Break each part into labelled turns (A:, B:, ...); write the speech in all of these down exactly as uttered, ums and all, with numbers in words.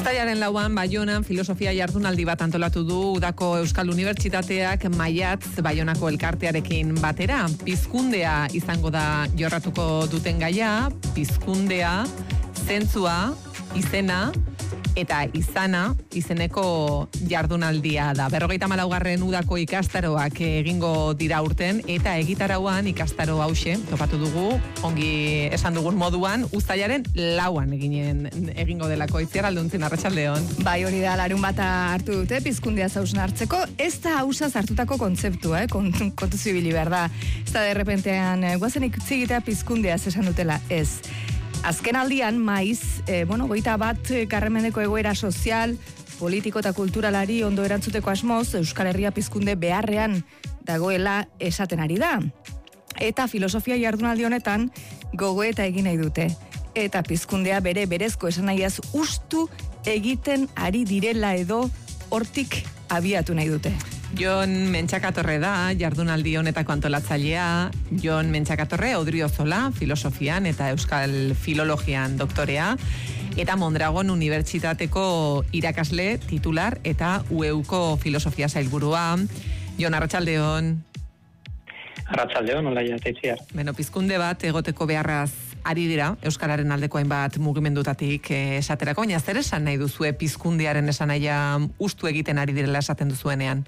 A: Uztailaren lauan Baionan filosofia jardunaldi bat antolatu du Udako Euskal Unibertsitateak Maiatz Baionako elkartearekin batera. Pizkundea izango da jorratuko duten gaia, pizkundea, zentzua, izena eta izana izeneko jardunaldia da. Berrogeita malaugarren udako ikastaroak egingo dira urten eta egitarauan ikastaro hause topatu dugu, ongi esan dugun moduan, uztailaren lauan eginen, egingo delako. Itziar Alduntzin, arratsaldeon.
B: Bai, hori da, larun bata hartu dute, pizkundea zauzun hartzeko, ez da hausaz hartutako kontzeptua, eh? Kontu, kontu zibili behar da. Ez da derrepentean, guazen ikutsigitea pizkundea esan dutela, ez. Azken aldian, maiz, e, bueno, goita bat karremendeko egoera sozial, politiko eta kulturalari ondo erantzuteko asmoz, Euskal Herria pizkunde beharrean dagoela esaten ari da. Eta filosofia jardunaldi honetan gogoeta egin nahi dute. Eta pizkundea bere berezko esanaiaz ustu egiten ari direla edo hortik abiatu nahi dute.
A: Jon Mentxakatorre da, jardunaldi honetako antolatzailea. Jon Mentxakatorre, Odriozola, filosofian eta euskal filologian doktorea. Eta Mondragon Unibertsitateko irakasle, titular eta U E-ko filosofia sailburua. Jon, arratsaldeon.
C: Arratsaldeon, Olaia eta Itziar.
A: Beno, pizkunde bat egoteko beharraz ari dira, euskararen aldeko hainbat mugimendutatik esaterako, baina zer esan nahi duzue pizkundearen esanaia ustu egiten ari direla esaten duzuenean?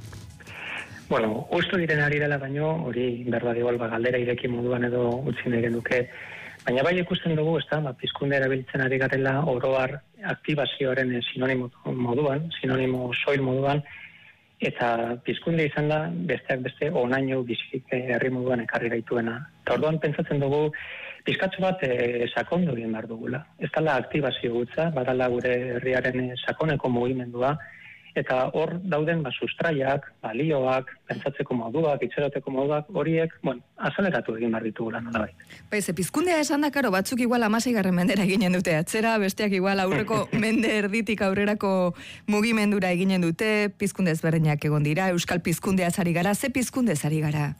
C: Bueno, ustu egiten ari dela baino, hori berba igual ba, galdera ireki moduan edo utzi nahi genuke, baina bai ikusten dugu, ez da, ba, pizkunde erabiltzen ari garela oroar aktibazioaren sinonimo moduan, sinonimo soil moduan, eta pizkunde izan da besteak beste onaino bizirik herri moduan ekarri gaituena. Eta orduan pentsatzen dugu, pizkatxo bat e, sakondu egin behar dugula. Ez dala aktibazio gutza, badala gure herriaren sakoneko mugimendua, eta hor dauden ba, sustraiak, balioak, pentsatzeko moduak, itxeroteko moduak, horiek, bueno, azaleratu egin behar ditugula, nola bai.
B: Baiz, pizkundea esan da, karo, batzuk igual amaseigarren mendera eginen dute atzera, besteak igual aurreko mende erditik aurrerako mugimendura eginen dute, pizkunde ezberdinak egon dira, euskal pizkundea zari gara, ze pizkunde zari gara?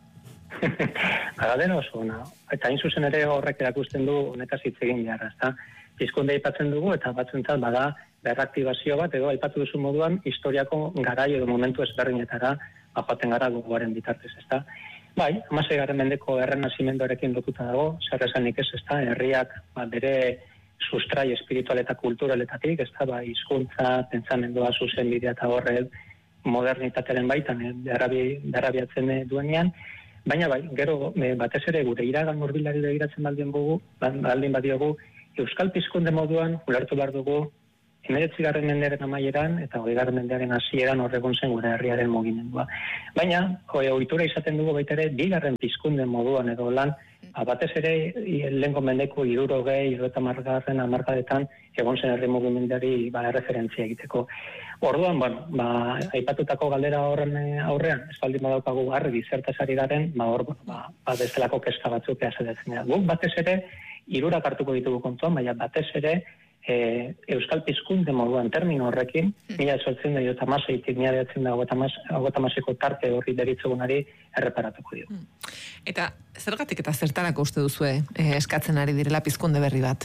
C: Agadena oso ona, eta hain zuzen ere horrek erakusten du honetaz hitz egin behar, ezta? Pizkunde aipatzen dugu eta batzuentzat bada berraktibazio bat edo aipatu duzu moduan historiako garai edo momentu ezberdinetara joaten gara gogoaren bitartez, ezta? Bai, hamaseigarren mendeko errenazimenduarekin lotuta dago, zer esanik ez, ezta? Herriak ba, bere sustrai espiritual eta kulturaletatik, ezta? Ba, hizkuntza, pentsamendua, zuzenbidea eta horre modernitatearen baitan darabiatzen duenean. Baina bai, gero batez ere gure iragan hurbilari begiratzen baldin dugu, baldin badiogu, euskal pizkunde moduan ulertu behar dugu hemeretzigarren mendearen amaieran eta hogeigarren mendearen hasieran horregun zen gure herriaren mugimendua. Baina, ohitura izaten dugu baita ere, bigarren pizkunde moduan edo lan, batez ere lehengo mendeko hirurogei, hirurogeita hamargarren hamarkadetan egon zen herri mugimenduari ba, erreferentzia egiteko. Orduan, bueno, ba, aipatutako galdera horren aurrean, ez baldin badaukagu argi zertaz ari garen, ba, hor, bueno, ba, ba, bestelako kezka batzuk esatetzen dira. Guk batez ere, hirurak hartuko ditugu kontuan, baina batez ere, e, euskal pizkunde moduan termino horrekin, mila sortzen da jota maseitik, mila deatzen da agota maseko tarte horri deritzegunari erreparatuko dio.
A: Eta zergatik eta zertarako uste duzue eh, eskatzen ari direla pizkunde berri bat?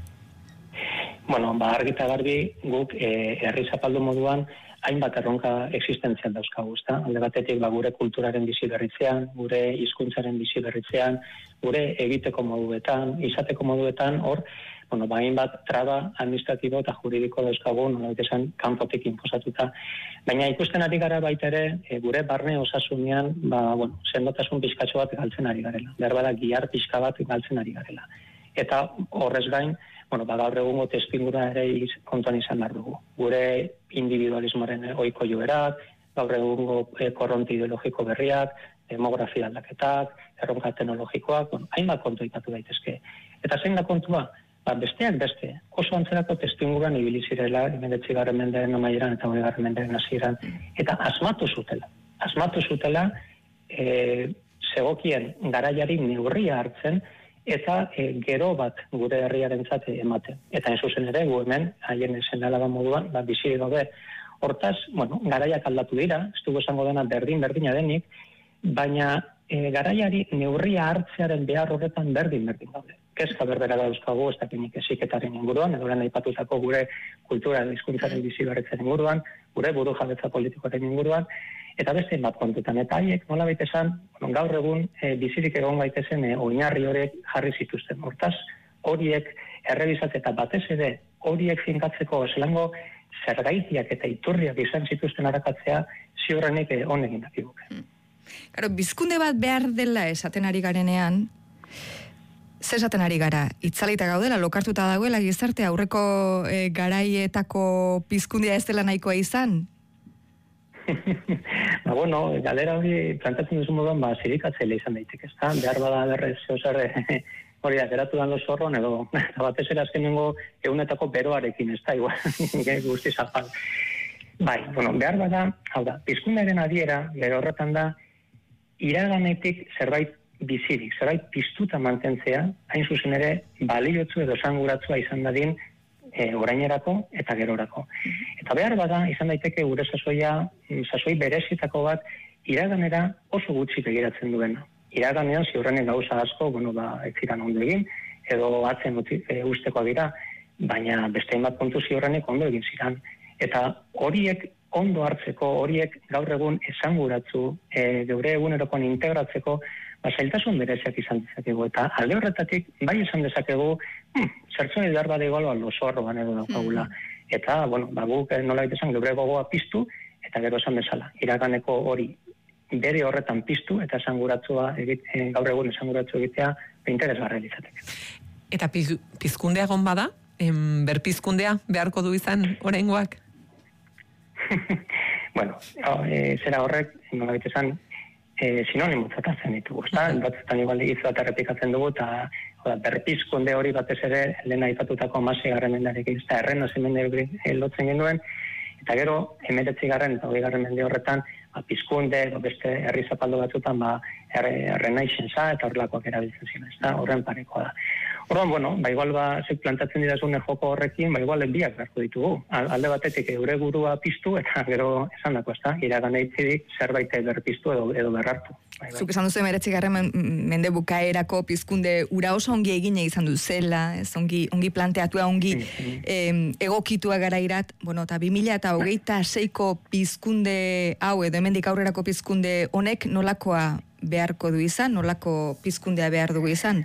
C: Bueno, ba, argita garbi guk e, herri zapaldu moduan hainbat erronka existentzial dauzkagu, ezta? Alde batetik ba, gure kulturaren bizi berritzean, gure hizkuntzaren bizi berritzean, gure egiteko moduetan, izateko moduetan, hor, bueno, ba, hainbat traba administratibo eta juridiko dauzkagu, nolabait esan kanpotik inposatuta. Baina ikusten ari gara baita ere, e, gure barne osasunean, ba, bueno, sendotasun pizkatxo bat galtzen ari garela. Berbada gihar pizka bat galtzen ari garela. Eta horrez gain, bueno, ba, gaur egungo testuingurua ere kontuan izan behar dugu. Gure individualismoaren ohiko joerak, gaur egungo e, korronte ideologiko berriak, demografia aldaketak, erronka teknologikoak, bueno, hainbat kontu ipatu daitezke. Eta zein da kontua? Ba, besteak beste, oso antzerako testuinguruan ibili zirela, hemeretzigarren mendearen amaieran eta hogeigarren mendearen hasieran, eta asmatu zutela. Asmatu zutela, e, zegokien garaiari neurria hartzen, eta e, gero bat gure herriarentzat ematen. Eta hain zuzen ere, gu hemen, haien seme-alaba moduan, ba, bizi daude. Hortaz, bueno, garaiak aldatu dira, ez dugu esango dena berdin-berdina denik, baina e, garaiari neurria hartzearen behar horretan berdin-berdin daude. kezka berbera dauzkagu, ez dakinik heziketaren inguruan, edo lehen aipatutako gure kultura edo hizkuntzaren bizi berritzaren inguruan, gure buru jabetza politikoaren inguruan, eta beste bat kontutan. Eta haiek, nola baita esan, bueno, gaur egun e, bizirik egon gaitezen e, oinarri horiek jarri zituzten. Hortaz, horiek errebizat eta batez ere horiek finkatzeko zelango zergaitiak eta iturriak izan zituzten arakatzea ziurrenik e, honekin dakiguke.
B: Hmm. Claro, bizkunde bat behar dela esaten ari garenean, ze esaten ari gara, itzalita gaudela, lokartuta dagoela gizarte aurreko e, garaietako pizkundia ez dela nahikoa izan?
C: ba, bueno, galera hori plantatzen duzu moduan, ba, zirikatzeile izan daiteke, ez da? Behar bada berrez, zeozer, hori da, geratu dan lo zorron, edo, batez ere azkenengo egunetako beroarekin, ez da, igual, guzti zapal. Bai, bueno, behar bada, hau da, pizkundearen adiera, gero horretan da, iraganetik zerbait bizirik, zerbait piztuta mantentzea, hain zuzen ere, baliotzu edo esanguratzua izan dadin e, orainerako eta gerorako. Eta behar bada, izan daiteke gure sasoia, sasoi berezitako bat, iraganera oso gutxi begiratzen duena. Iraganean, ziurrenek gauza asko, bueno, ba, ez ziran ondo egin, edo atzen uti, e, usteko dira, baina beste bat kontu ziurrenek ondo egin ziran. Eta horiek ondo hartzeko, horiek gaur egun esanguratzu, e, geure egunerokoan integratzeko, ba, zailtasun bereziak izan dezakegu. Eta alde horretatik, bai izan dezakegu, hm, zertzone behar bada igual aldo zorroan edo daukagula. Mm. Eta, bueno, ba, guk nola egitezen geure gogoa piztu, eta gero esan bezala, iraganeko hori bere horretan piztu, eta esanguratzua, egit, e, gaur egun esanguratzua egitea, interesgarria izateke.
A: Eta piz, pizkundea egon bada? Em, berpizkundea beharko du izan oraingoak?
C: bueno, e, zera horrek, nola egitezen, e, sinonimotzat zen ditugu, ez da? Batzutan igual hitz bat errepikatzen dugu, eta berpizkunde hori batez ere, lehen aipatutako hamasei garren mendearekin, ez da, erren hasi mende lotzen genuen, eta gero, hemeretzi garren eta hogei garren mende horretan, ba, pizkunde, beste herri zapaldo batzutan, ba, errenaixentza eta horrelakoak erabiltzen ziren, ez da, horren parekoa da. Orduan, bueno, ba, igual, ba, zek plantatzen didazune joko horrekin, ba, igual, biak beharko ditugu. Alde batetik eure gurua piztu, eta gero esan dako, ez da, iragan eitzidik zerbait berpiztu edo, edo berrartu. Bai, bai.
B: Zuk esan duzu emeretzi garren mende bukaerako pizkunde ura oso ongi egine izan du zela, ez ongi, ongi planteatua, ongi mm-hmm. eh, egokitua garairat, bueno, eta bi mila eta hogeita seiko pizkunde hau, edo hemendik aurrerako pizkunde honek nolakoa beharko du izan, nolako pizkundea behar dugu izan?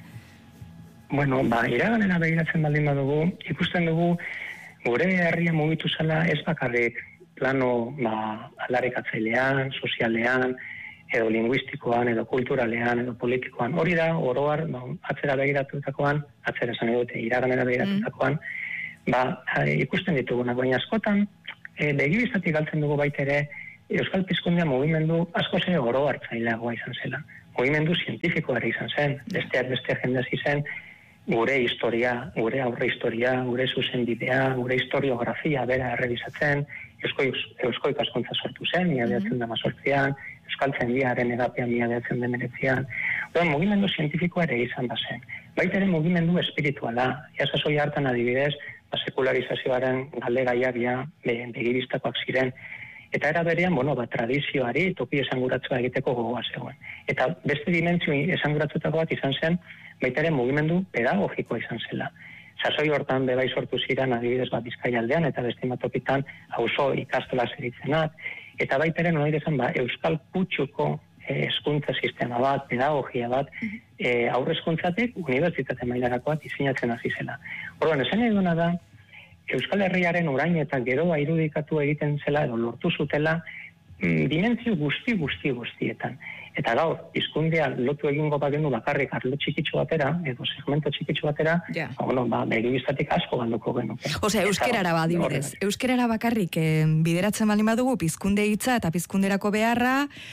C: Bueno, ba, iraganera begiratzen baldin badugu, ikusten dugu gure herria mugitu zela ez bakarrik plano ba, aldarrikatzailean, sozialean, edo linguistikoan, edo kulturalean, edo politikoan. Hori da, oroar, ba, atzera begiratutakoan, atzera esan dute, iraganera begiratutakoan, mm. ba, ikusten ditugunak, baina askotan, e, begibistatik galtzen dugu baita ere, Euskal Pizkundea mugimendu asko ere oro hartzaileagoa izan zela. Mugimendu zientifikoa ere izan zen, besteak beste jendez izan, gure historia, gure aurre historia, gure zuzenbidea, gure historiografia bera errebizatzen, Eusko, Eusko ikaskuntza sortu zen, mila behatzen da mazortzian, Euskaltzen diaren edapean mila behatzen demeretzian. Oden, mugimendu zientifikoa ere izan da zen. Baita ere mugimendu espirituala. Iazasoi hartan adibidez, ba, sekularizazioaren galdegaiak ja begibistakoak ziren. Eta era berean, bueno, ba, tradizioari toki esanguratzua egiteko gogoa zegoen. Eta beste dimentsio esanguratutako bat izan zen, baita ere mugimendu pedagogikoa izan zela. Sasoi hortan bebai sortu ziren adibidez bat Bizkaia aldean eta beste matokitan auzo ikastola zeritzenak. Eta baita ere nola izan ba, Euskal Kutxuko hezkuntza eh, sistema bat, pedagogia bat, eh, aurre hezkuntzatik unibertsitate mailarako bat diseinatzen hasi zela. Orduan, esan eduna da, Euskal Herriaren orain eta geroa irudikatu egiten zela edo lortu zutela mm, dimentsio guzti guzti guztietan. Eta gaur, pizkundea lotu egingo bagendu bakarrik arlo txikitxo batera, edo segmento txikitxo batera, yeah. ba, bueno, ba, begibistatik asko banduko genuke.
B: Osea, euskerara ba, adibidez. Euskerara bakarrik eh, bideratzen baldin badugu, pizkunde hitza eta pizkunderako beharra,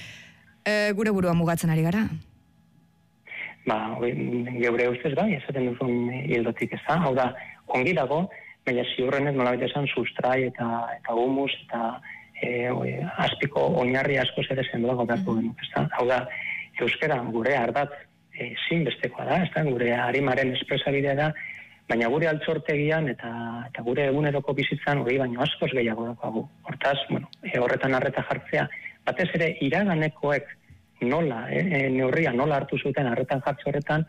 B: eh, gure burua mugatzen ari gara?
C: Ba, geure ustez bai, esaten duzun hildotik ez da. Hau da, ongi dago, baina ziurrenez nolabait esan sustrai eta, eta humus eta e, oi, azpiko oinarri asko ere sendoago beharko genuk, ez da? Hau da, euskera gure ardatz e, zinbestekoa da, ez da? Gure arimaren espresabidea da, baina gure altzortegian eta, eta gure eguneroko bizitzan hori baino askoz gehiago dagoagu. Hortaz, bueno, e, horretan arreta jartzea, batez ere iraganekoek nola, e, neurria nola hartu zuten arretan jartze horretan,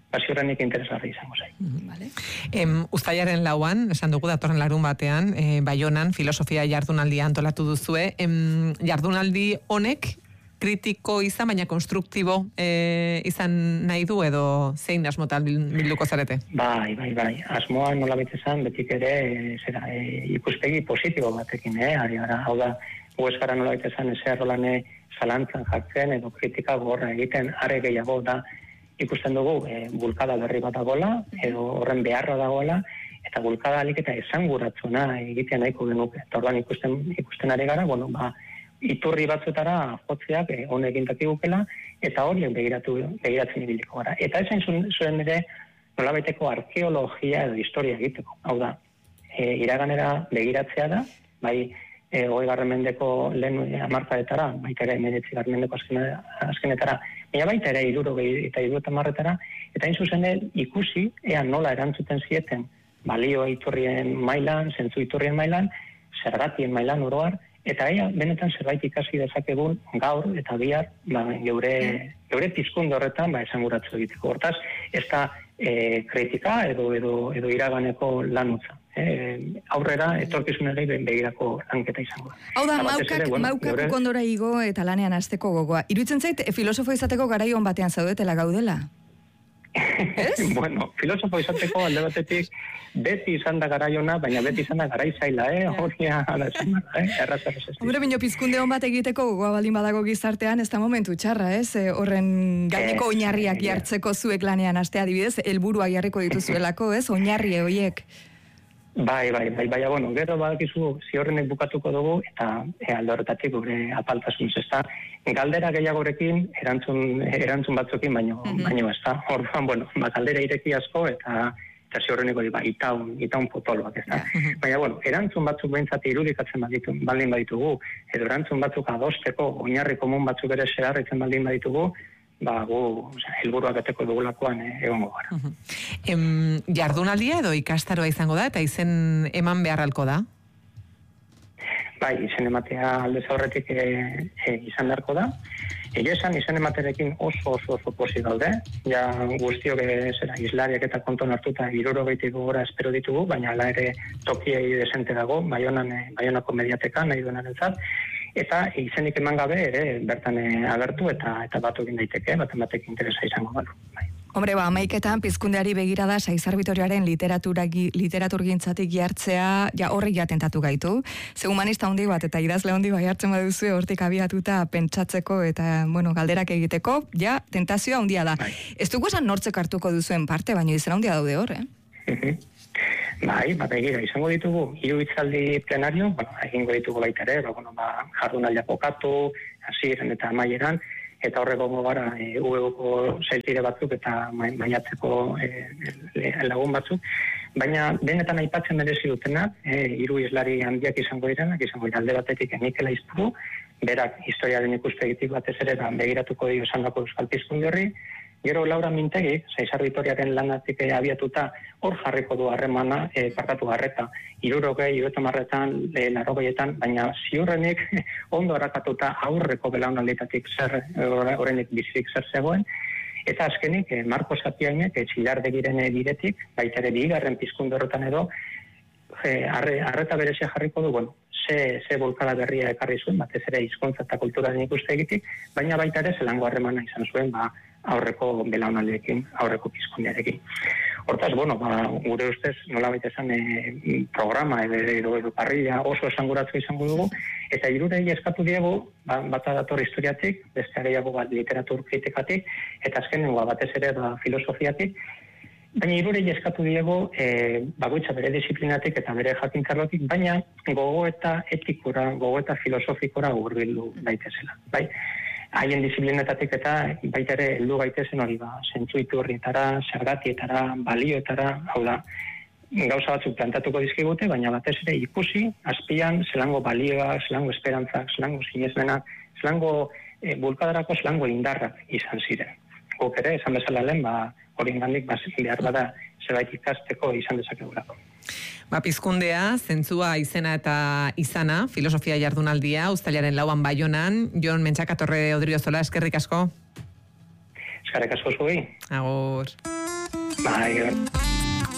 C: ziurrenik interesgarri izango zai.
A: Vale. Em, Uztailaren lauan, esan dugu datorren larun batean, e, Baionan filosofia jardunaldia antolatu duzue. Em, jardunaldi honek kritiko izan, baina konstruktibo e, izan nahi du edo zein asmotan bilduko zarete?
C: Bai, bai, bai. Asmoa nola izan, betik ere e, zera, e, ikuspegi positibo batekin, eh? Ari gara, hau da, gu eskara nola izan, ezerrolane zalantzan jartzen edo kritika gorra egiten, are gehiago da, ikusten dugu e, bulkada berri bat dagoela, edo horren beharra dagoela, eta bulkada alik eta esanguratzuna egiten nahiko genuke. Eta orduan ikusten, ikusten ari gara, bueno, ba, iturri batzutara jotzeak eh, honekin dakigukela, eta horiek begiratu, begiratzen ibiliko gara. Eta esan zuen ere, nolabaiteko arkeologia edo historia egiteko. Hau da, e, iraganera begiratzea da, bai, e, hogei garren mendeko lehen hamarkadetara, baita ere emeretzi garren mendeko azkenetara, baina baita ere iruro eta iruro eta marretara, eta hain zuzen ikusi, ea nola erantzuten zieten, balio iturrien mailan, zentzu iturrien mailan, zergatien mailan oroar, eta ea benetan zerbait ikasi dezakegun gaur eta bihar ba, geure, geure pizkunde horretan ba, esanguratzu egiteko. Hortaz, ez da e, kritika edo, edo, edo iraganeko lanutza. E, aurrera, etorkizunari begirako lanketa izango.
B: Hau da, maukak, bueno, maukak geure... ukondora igo eta lanean hasteko gogoa. Iruditzen zait, filosofo izateko garaion batean zaudetela gaudela?
C: Bueno, filosofo izateko alde batetik beti izan da garaiona, baina beti izan da garai zaila, eh? Horia, ala esan da, eh? Erraz, erraz, erraz.
B: Hombre, bineo pizkunde hon bat egiteko gogoa baldin badago gizartean, ez da momentu txarra, ez? Horren gaineko oinarriak jartzeko zuek lanean astea adibidez, helburua jarriko dituzuelako, ez? Oinarri horiek.
C: Bai, bai, bai, bai, bueno, gero badakizu ziorrenek bukatuko dugu, eta e, alde horretatik gure apaltasun zesta, galdera gehiagorekin, erantzun, erantzun batzukin, baino, mm-hmm. baino ez da. Orduan, bueno, ba, galdera ireki asko, eta eta ziorrenek hori, ba, itaun, itaun potoloak, ez da. Mm-hmm. Baina, bueno, erantzun batzuk behintzat irudikatzen baditu, baldin baditugu, edo erantzun batzuk adosteko, oinarri komun batzuk ere zeharritzen baldin baditugu, ba, gu, oza, helburuak beteko dugulakoan eh, egongo gara.
A: Uh-huh. em, jardunaldia edo ikastaroa izango da, eta izen eman beharralko da?
C: Bai, izen ematea aldez aurretik e, e, izan beharko da. Egia esan, izen ematerekin oso oso oso posi gaude. Ja guztiok zera islariak eta konton hartuta hirurogeitik gora espero ditugu, baina hala ere tokiei desente dago, Baionan, Baionako mediateka nahi duenarentzat. Eta izenik eman gabe ere bertan agertu eta eta batu egin daiteke, baten batek interesa izango balu. Bai.
B: Hombre, ba, amaiketan pizkundeari begirada Saizar Bitoriaren literaturgintzatik jartzea, ja horrek ja tentatu gaitu. Ze humanista handi bat eta idazle handi bai hartzen baduzu hortik abiatuta pentsatzeko eta, bueno, galderak egiteko, ja tentazioa handia da. Bai. Ez dugu esan nortzek hartuko duzuen parte, baina izan handia daude hor, eh?
C: Bai, bat egira, izango ditugu, hiru hitzaldi plenario, bueno, egingo ditugu baita ere, ba, bueno, ba, jardunaldia kokatu, hasieran eta amaieran, eta horreko gara e, U E-ko zailtire batzuk eta maiatzeko e, lagun batzuk, baina benetan aipatzen merezi dutenak, e, hiru islari handiak izango direnak, izango dira alde batetik Mikel Aizpuru, berak historiaren ikuspegitik batez ere da, begiratuko dio esandako euskal pizkunde horri, gero Laura Mintegi, Saizar Bitoriaren lanatik abiatuta, hor jarriko du harremana, e, parkatu harreta, hirurogei, hirurogeita hamarretan, e, laurogeietan, baina ziurrenik ondo harrakatuta aurreko belaunalditatik zer, horrenik bizirik zer zegoen, eta azkenik, e, Marko Zapiainek, e, Txilardegiren bidetik, baita ere bigarren pizkunde horretan edo, e, arre, arreta berezia jarriko du, bueno, ze, ze bolkada berria ekarri zuen, batez ere hizkuntza eta kulturaren ikustegitik, baina baita ere zelango harremana izan zuen, ba, aurreko belaunaldeekin, aurreko pizkundearekin. Hortaz, bueno, ba, gure ustez, nolabait esan e, programa edo, edo, edo parrilla oso esanguratzu izango dugu, eta hirurei eskatu diegu, ba, bata dator historiatik, beste gehiago bat literatur kritikatik, eta azkenengoa batez ere ba, filosofiatik, baina hirurei eskatu diegu e, bakoitza bere disiplinatik eta bere jakintzarlotik, baina gogo eta etikora, gogo eta filosofikora hurbildu daitezela, bai? Haien disiplinetatik eta baita ere heldu gaitezen hori ba, zentzu iturrietara, zergatietara, balioetara, hau da, gauza batzuk plantatuko dizkigute, baina batez ere ikusi, azpian, zelango balioa, zelango esperantzak, zelango sinesmenak, zelango e, bulkadarako zelango indarrak izan ziren. Guk ere, esan bezala lehen, ba, hori ingandik, ba, behar bada, zerbait ikasteko izan dezakegurako.
A: Ba, pizkundea, zentzua izena eta izana, filosofia jardunaldia, uztailaren lauan Baionan, Jon Mentxakatorre Odriozola, eskerrik asko.
C: Eskerrik asko zuei.
A: Agur.
C: Bai,